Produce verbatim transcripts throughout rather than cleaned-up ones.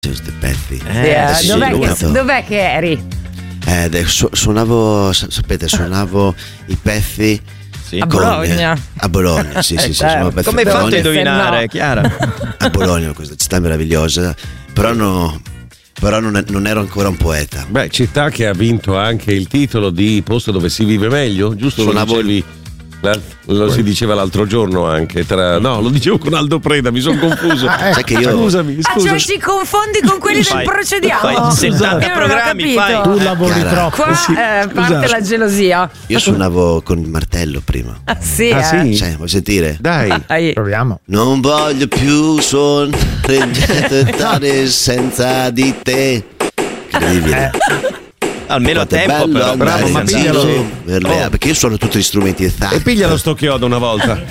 questi pezzi. Eh, sì, dov'è, che, dov'è che eri? Eh, su, suonavo, sapete, suonavo i pezzi sì. a Bologna. A Bologna, sì, sì, sì. Certo. Come hai fatto a indovinare, no. Chiara? A Bologna, questa città meravigliosa, però no. Però non, è, non ero ancora un poeta. Beh, città che ha vinto anche il titolo di posto dove si vive meglio, giusto? Suonavo lo dicevi, lo si diceva l'altro giorno anche tra, no, lo dicevo con Aldo Preda, mi sono confuso. Ah, eh, che io... Scusami, scusa. Ah, cioè ci confondi con quelli del Procediamo. settanta programmi fai. Tu lavori Chiara. troppo. Qua sì. eh, parte la gelosia. Io suonavo con il martello prima. Ah sì, ah, eh. sì? Cioè, vuoi sentire? Dai, Dai. Proviamo. Non voglio più suonare senza di te. Incredibile. Eh. Almeno a tempo, bello, però bravo, ma piglialo. Per le, oh. Perché io suono tutti gli strumenti e E piglialo sto chiodo una volta.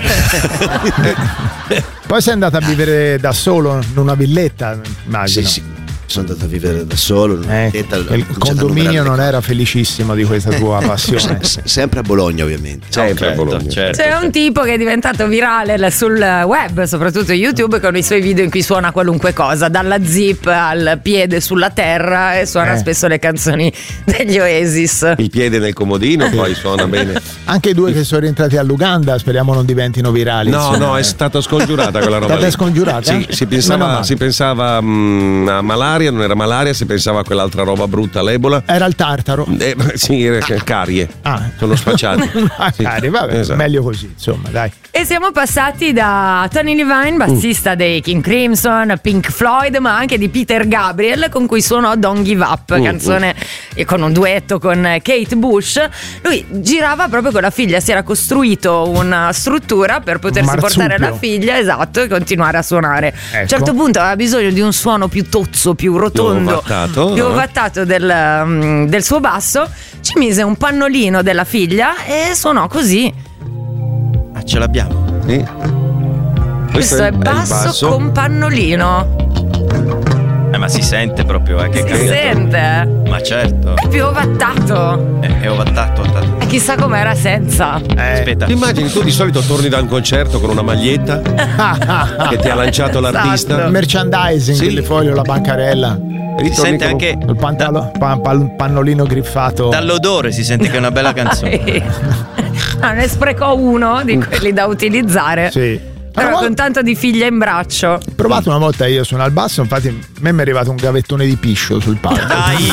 Poi sei andata a vivere da solo in una villetta, immagino. Sì, sì. Sono andato a vivere da solo. Eh, il condominio non era felicissimo di questa tua passione. Se, sempre a Bologna, ovviamente. Sempre certo, a Bologna. Certo, C'è certo. un tipo che è diventato virale sul web, soprattutto YouTube, con i suoi video in cui suona qualunque cosa, dalla zip al piede sulla terra, e suona eh. spesso le canzoni degli Oasis. Il piede nel comodino, poi suona bene. Anche i due che sono rientrati all'Uganda, speriamo non diventino virali. No, insomma. no, è stata scongiurata quella roba. Stata lì. scongiurata? Sì, si pensava, si pensava mh, a malaria, non era malaria, si pensava a quell'altra roba brutta, l'Ebola. Era il tartaro. Eh, sì, era carie. Ah. Sono spacciati. Ah, Sì, cari, vabbè, esatto. meglio così, insomma, dai. E siamo passati da Tony Levine, bassista uh. dei King Crimson, Pink Floyd, ma anche di Peter Gabriel, con cui suonò Don't Give Up, uh, canzone uh. con un duetto con Kate Bush. Lui girava proprio con la figlia, si era costruito una struttura per potersi Marsupio. portare la figlia, esatto, e continuare a suonare. Ecco. A un certo punto aveva bisogno di un suono più tozzo, più rotondo, ovattato, più no? ovattato del, um, del suo basso. Ci mise un pannolino della figlia e suonò così. Ah, ce l'abbiamo. Sì. Questo, Questo è basso, il basso con pannolino. Eh, ma si sente proprio, eh, che Si cambia. sente? Ma certo. È più ovattato. È, è ovattato, ovattato. E chissà com'era senza. Eh, Aspetta. Ti immagini, tu di solito torni da un concerto con una maglietta che ti ha lanciato l'artista. Esatto. merchandising, Sì. il foglio, la bancarella, E Si ritorni sente con- anche il pantalo- pa- pal- pannolino griffato. dall'odore, si sente che è una bella canzone. Ah, ne sprecò uno di quelli da utilizzare. Sì. Però Allora, con tanto di figlia in braccio. ho provato una volta io suonare al basso, infatti a me mi è arrivato un gavettone di piscio sul palco. Dai.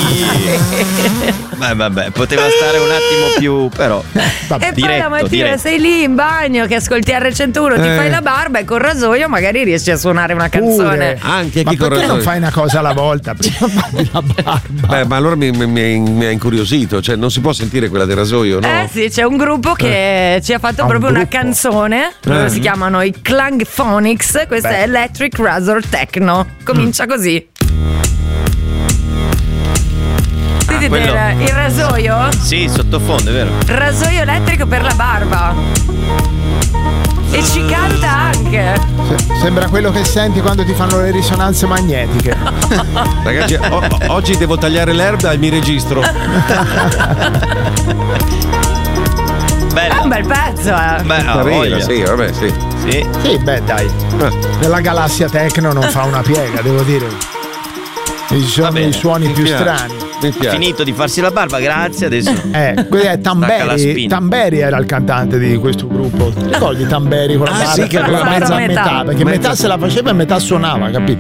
Beh, vabbè, poteva stare un attimo più, però. Vabbè. E poi Diretto, la mattina diretto. sei lì in bagno che ascolti R centouno, ti Eh. fai la barba e col rasoio magari riesci a suonare una canzone. Pure. Anche Ma chi perché corre- non fai una cosa alla volta? Prima fai la barba. Beh, ma allora mi, mi- mi- mi ha incuriosito, cioè non si può sentire quella del rasoio, no? Eh sì, c'è un gruppo che ci ha fatto Ah, un proprio una gruppo. canzone. Loro Eh. si chiamano i Clang Phonics. Questa Beh. è Electric Razor Techno. Comincia così. Sentite quello. il, il rasoio? Sì, sottofondo, è vero. Rasoio elettrico per la barba. E ci canta anche. Se- Sembra quello che senti quando ti fanno le risonanze magnetiche. Ragazzi, o- o- oggi devo tagliare l'erba e mi registro. È Bella. un bel pezzo, eh. Beh, ha Carina, voglia. sì, vabbè, sì. Sì. Sì, beh, dai. Nella galassia techno non fa una piega, devo dire. Ci sono bene, i suoni mi più piace. strani. Mi piace. Finito di farsi la barba, grazie. Adesso. Eh, quello è Stacca la Tamberi. spina. Tamberi era il cantante di questo gruppo. Ti ricordi Tamberi con la Ah, barba? sì, che con la aveva mezza a metà. metà, perché Mezza- metà se la faceva e metà suonava, capito?